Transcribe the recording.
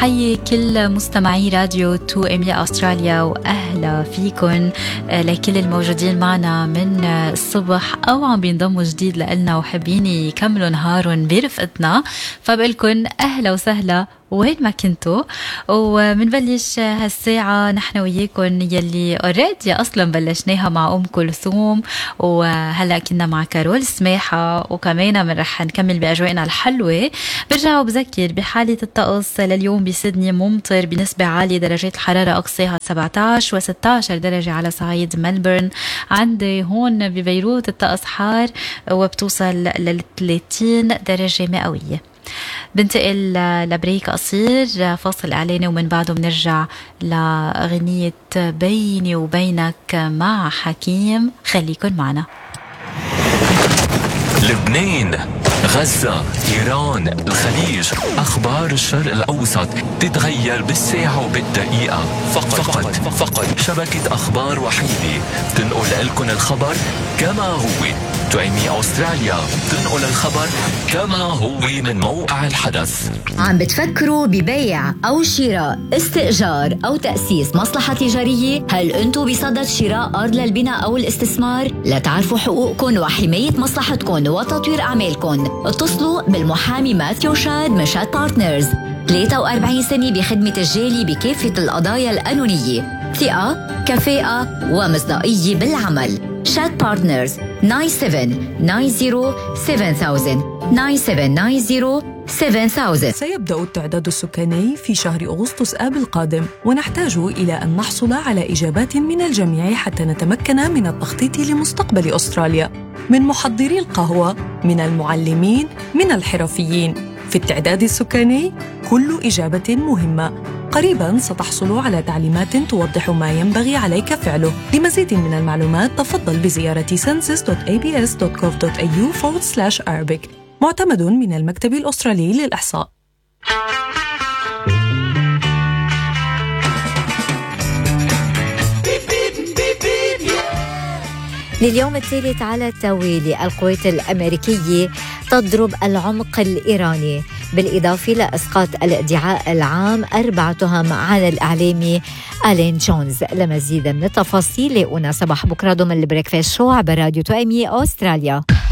بحيي كل مستمعي راديو 2 أستراليا وأهلا فيكن لكل الموجودين معنا من الصبح أو عم بينضموا جديد لنا وحابين يكملوا نهارهم برفقتنا، فبقلكن أهلا وسهلا وين ما كنتوا. ومنبلش هالساعة نحن وياكم يلي already أصلا بلشناها مع أم كلثوم، وهلأ كنا مع كارول سماحة، وكمان من رح نكمل بأجواءنا الحلوة. برجع وبذكر بحالة الطقس لليوم بسيدني ممطر بنسبة عالية، درجات الحرارة أقصاها 17 و16 درجة على صعيد ملبورن. عندي هون ببيروت الطقس حار وبتوصل ل 30 درجة مئوية. بنتقل لبريك قصير فاصل إعلاني، ومن بعده بنرجع لأغنية بيني وبينك مع حكيم. خليكن معنا. لبنان، غزة، إيران، الخليج، أخبار الشرق الأوسط تتغير بالساعة وبالدقيقة. فقط شبكة أخبار وحيدة تنقل لكم الخبر كما هو. 2 أستراليا تنقل الخبر كما هو من موقع الحدث. عم بتفكروا ببيع أو شراء، استئجار أو تأسيس مصلحة تجارية؟ هل أنتوا بصدد شراء أرض للبناء أو الاستثمار؟ لتعرفوا حقوقكم وحماية مصلحتكم وتطوير أعمالكم، اتصلوا بالمحامي ماثيو شاد من شاد بارتنرز. 43 سنة بخدمة الجالي بكافة القضايا القانونية، ثقة، كفاءة ومصداقية بالعمل. شاد بارتنرز 97907000. سيبدأ التعداد السكاني في شهر أغسطس آب القادم، ونحتاج إلى أن نحصل على إجابات من الجميع حتى نتمكن من التخطيط لمستقبل أستراليا، من محضري القهوة، من المعلمين، من الحرفيين. في التعداد السكاني كل إجابة مهمة. قريباً ستحصل على تعليمات توضح ما ينبغي عليك فعله. لمزيد من المعلومات تفضل بزيارة census.abs.gov.au/Arabic، معتمد من المكتب الأسترالي للإحصاء. لليوم الثالث على التوالي القوات الأمريكية تضرب العمق الإيراني، بالإضافة لإسقاط الادعاء العام 4 تهم على الإعلامي ألين جونز. لمزيد من التفاصيل لاقونا صباح بكرة ضمن البريكفاست شو عبر راديو 2 أستراليا.